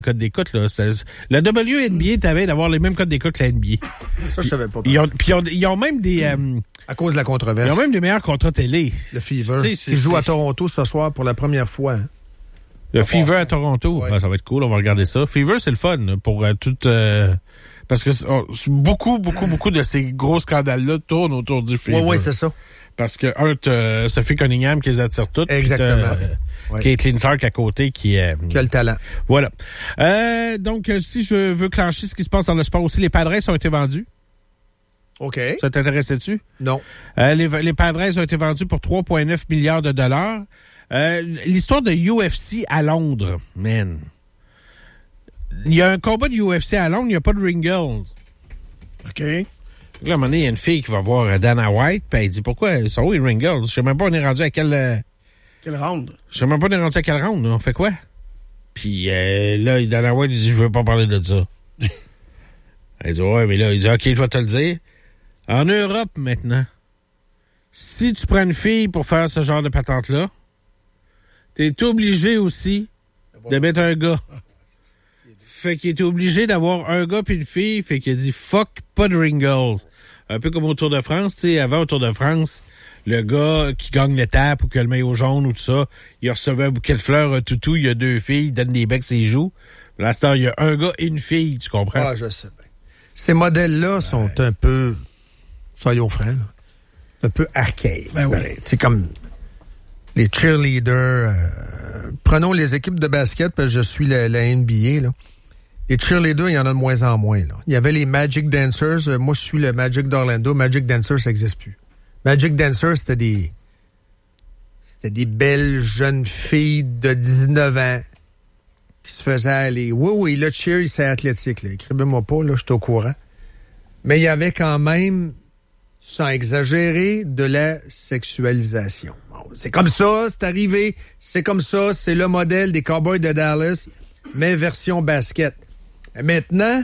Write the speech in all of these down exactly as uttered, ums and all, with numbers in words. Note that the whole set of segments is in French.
code d'écoute, là. C'est, la W N B A t'avait d'avoir les mêmes codes d'écoute que la N B A. Ça, je savais pas. Ils ont, puis ils ont, ils ont même des... Euh, à cause de la controverse. Ils ont même des meilleurs contrats télé. Le Fever. Qui joue à Toronto ce soir pour la première fois. Hein. Le Fever à Toronto. Ouais. Ah, ça va être cool, on va regarder ça. Fever, c'est le fun pour euh, tout... Euh, parce que oh, beaucoup, beaucoup, beaucoup de ces gros scandales-là tournent autour du Fever. Oui, oui, c'est ça. Parce que, un, t'as Sophie Cunningham qui les attire toutes. Exactement. Euh, ouais. Caitlin Clark à côté qui... Euh, qui a le talent. Voilà. Euh, donc, si je veux clencher ce qui se passe dans le sport aussi, les Padres ont été vendus. OK. Ça t'intéressait dessus? Non. Euh, les, les Padres ont été vendus pour trois virgule neuf milliards de dollars. Euh, l'histoire de U F C à Londres, man. Il y a un combat de U F C à Londres, il n'y a pas de ring girls. OK. Là, à un moment donné, il y a une fille qui va voir Dana White, puis elle dit, pourquoi ils sont où les ring girls? Je sais même pas, on est rendu à quel... Euh... Quel round? Je sais même pas, on est rendu à quel round, là. On fait quoi? Puis euh, là, Dana White, il dit, je veux pas parler de ça. Elle dit, ouais, mais là, il dit, OK, je vais te le dire. En Europe, maintenant, si tu prends une fille pour faire ce genre de patente-là, t'es obligé aussi de mettre un gars. Fait qu'il était obligé d'avoir un gars puis une fille. Fait qu'il a dit, fuck, pas de ring girls. Un peu comme au Tour de France, tu sais, avant au Tour de France, le gars qui gagne l'étape ou qui a le maillot jaune ou tout ça, il recevait un bouquet de fleurs, un toutou, il y a deux filles, il donne des becs ses joues. Là, c'est il y a un gars et une fille, tu comprends? Ah, je sais bien. Ces modèles-là ouais. sont un peu, soyons francs, là, un peu archaïques. Ben oui. C'est comme les cheerleaders. Euh, prenons les équipes de basket, parce que je suis la, la N B A, là. Les cheerleaders, il y en a de moins en moins. Là. Il y avait les Magic Dancers. Euh, moi, je suis le Magic d'Orlando. Magic Dancers, ça n'existe plus. Magic Dancers, c'était des... C'était des belles jeunes filles de dix-neuf ans qui se faisaient aller. Oui, oui, le cheer, c'est athlétique. Là. Écrivez-moi pas, là, je suis au courant. Mais il y avait quand même, sans exagérer, de la sexualisation. Bon, c'est comme ça, c'est arrivé. C'est comme ça, c'est le modèle des Cowboys de Dallas, mais version basket. Maintenant,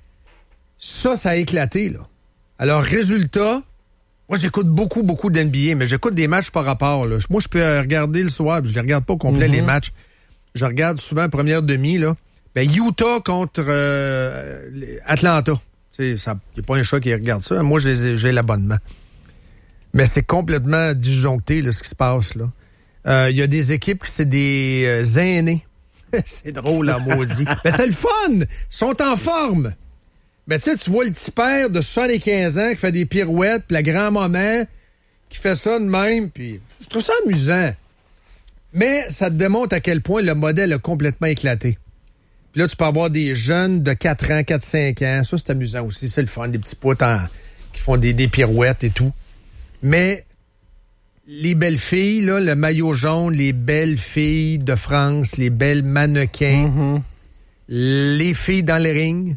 ça, ça a éclaté, là. Alors, résultat, moi, j'écoute beaucoup, beaucoup d'N B A, mais j'écoute des matchs par rapport, là. Moi, je peux regarder le soir, puis je les regarde pas au complet, mm-hmm. les matchs. Je regarde souvent la première demi, là. Ben, Utah contre euh, Atlanta. Il n'y a pas un chat qui regarde ça. Moi, j'ai, j'ai l'abonnement. Mais c'est complètement disjoncté, là, ce qui se passe, là. Il euh, y a des équipes qui c'est des euh, aînés. C'est drôle, là, maudit. Mais c'est le fun! Ils sont en forme! Mais tu sais, tu vois le petit père de soixante-quinze ans qui fait des pirouettes, puis la grand-maman qui fait ça de même, puis je trouve ça amusant. Mais ça te démontre à quel point le modèle a complètement éclaté. Puis là, tu peux avoir des jeunes de quatre ans, quatre cinq ans. Ça, c'est amusant aussi. C'est le fun, des petits potes en, qui font des, des pirouettes et tout. Mais les belles filles, là, le maillot jaune, les belles filles de France, les belles mannequins, mm-hmm. les filles dans les rings,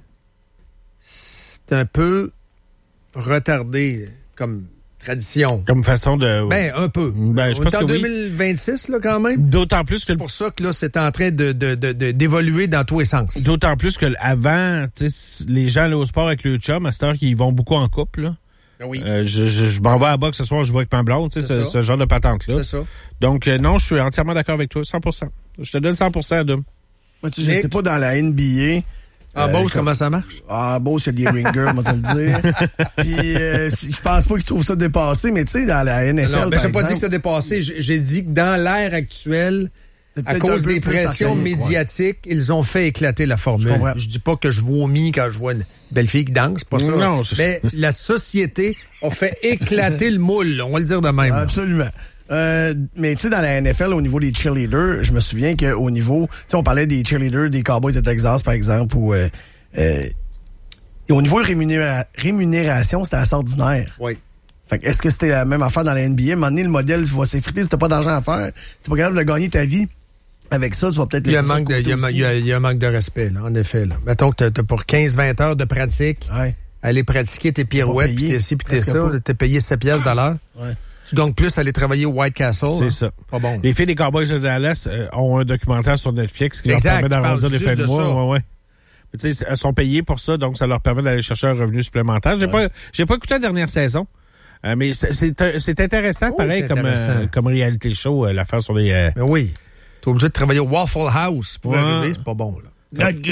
c'est un peu retardé comme tradition. Comme façon de... Ben, un peu. Ben, je On pense est en que deux mille vingt-six, oui. Là, quand même. D'autant plus que... C'est pour ça que là, c'est en train de, de, de, de, d'évoluer dans tous les sens. D'autant plus que avant, tu sais, les gens allaient au sport avec le chum, à cette heure qu'ils vont beaucoup en couple, là. Oui. Euh, je, je, je m'en vais à la boxe ce soir, je vois avec ma blonde, tu sais, ce, ce genre de patente-là. C'est ça. Donc, euh, non, je suis entièrement d'accord avec toi, cent pour cent. Je te donne cent pour cent, Adam. Moi, tu sais, je sais pas dans la N B A. Ah, euh, Beauce, comme... comment ça marche? Ah, Beauce, il y a des ringers, on va te le dire. Puis, euh, je pense pas qu'ils trouvent ça dépassé, mais tu sais, dans la N F L, non, ben, par j'ai pas exemple, dit que c'était dépassé. J'ai, j'ai dit que dans l'ère actuelle, à cause des pressions médiatiques, ouais. ils ont fait éclater la formule. Je, je dis pas que je vomis quand je vois une belle fille qui danse, pas ça. Non, c'est... Mais la société a fait éclater le moule, on va le dire de même. Absolument. Euh, mais tu sais, dans la N F L, au niveau des cheerleaders, je me souviens qu'au niveau... Tu sais, on parlait des cheerleaders des Cowboys de Texas, par exemple, ou... Euh, euh, au niveau rémunéra- rémunération, c'était assez ordinaire. Oui. Fait que est-ce que c'était la même affaire dans la N B A? À un moment donné, le modèle va s'effriter si t'as pas d'argent à faire. Si t'es pas capable de gagner ta vie avec ça, tu vas peut-être... Il y a un manque de, il y a, il y a, il y a un manque de respect, là, en effet. Là. Mettons que t'as, t'as pour quinze vingt heures de pratique, ouais. aller pratiquer tes pirouettes, puis t'es ci, puis t'es ça, là, t'es payé sept piastres de l'heure. Ouais. Tu gagnes plus à aller travailler au White Castle. C'est hein. ça. Pas bon. Les filles des Cowboys de Dallas euh, ont un documentaire sur Netflix qui exact, leur permet d'arrondir les fins de mois. Ça. Ouais, ouais. Mais tu sais, elles sont payées pour ça, donc ça leur permet d'aller chercher un revenu supplémentaire. J'ai ouais. pas, j'ai pas écouté la dernière saison. Euh, mais c'est, c'est, c'est intéressant, oh, pareil, c'est comme, intéressant. Euh, comme reality show, euh, l'affaire sur les... Euh... Mais oui. T'es obligé de travailler au Waffle House pour ouais. arriver, c'est pas bon, là. Not good.